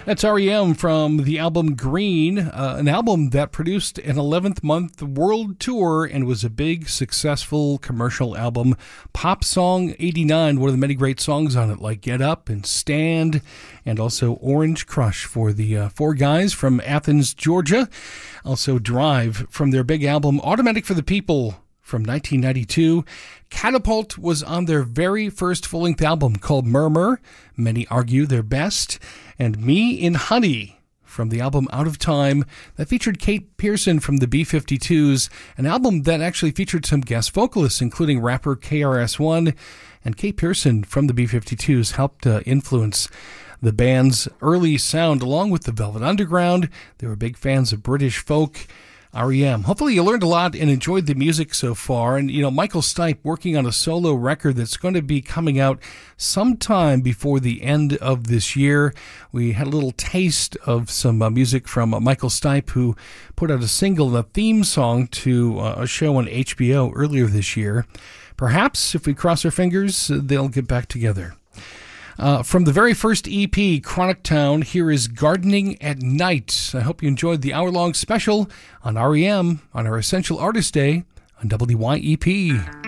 That's REM from the album Green, an album that produced an 11th month world tour and was a big, successful commercial album. Pop Song 89, one of the many great songs on it, like Get Up and Stand, and also Orange Crush for the four guys from Athens, Georgia. Also Drive from their big album Automatic for the People from 1992. Catapult was on their very first full-length album called Murmur, many argue their best, and Me in Honey from the album Out of Time that featured Kate Pearson from the B-52s, an album that actually featured some guest vocalists, including rapper KRS-One, and Kate Pearson from the B-52s helped influence the band's early sound along with the Velvet Underground. They were big fans of British folk. REM. Hopefully you learned a lot and enjoyed the music so far. And, Michael Stipe working on a solo record that's going to be coming out sometime before the end of this year. We had a little taste of some music from Michael Stipe, who put out a single, a theme song to a show on HBO earlier this year. Perhaps, if we cross our fingers, they'll get back together. From the very first EP, Chronic Town, here is Gardening at Night. I hope you enjoyed the hour-long special on REM on our Essential Artist Day on WYEP.